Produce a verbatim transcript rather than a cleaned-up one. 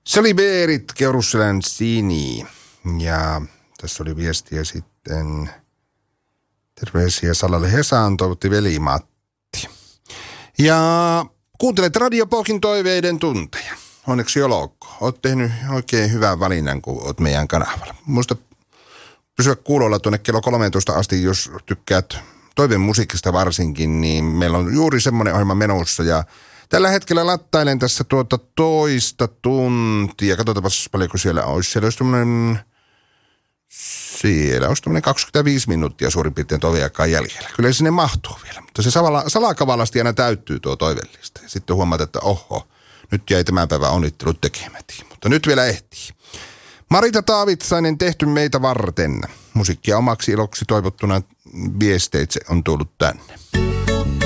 Se oli Beerit Keurusselän Sini. Ja tässä oli viestiä sitten. Terveisiä Salalle Hesaan, toivotti veli Matti. Ja kuuntelet Radio Pokin toiveiden tunteja. Onneksi olkoon. Oot tehnyt oikein hyvän valinnan, kun oot meidän kanavalla. Muista pysyä kuulolla tuonne kello kolmetoista asti, jos tykkäät toiveen musiikista varsinkin, niin meillä on juuri semmoinen ohjelma menossa. Ja tällä hetkellä lattailen tässä tuota toista tuntia. Katsotaanpas paljonko siellä olisi. Siellä olisi tämmöinen, siellä olisi tämmöinen kaksikymmentäviisi minuuttia suurin piirtein toiveaikaa jäljellä. Kyllä sinne mahtuu vielä, mutta se salakavalasti aina täyttyy tuo toivellista. Ja sitten huomaat, että oho, nyt jäi tämän päivän onnittelut tekemättä. Mutta nyt vielä ehtii. Marita Taavitsainen, tehty meitä varten. Musiikkia omaksi iloksi toivottuna viesteitse on tullut tänne.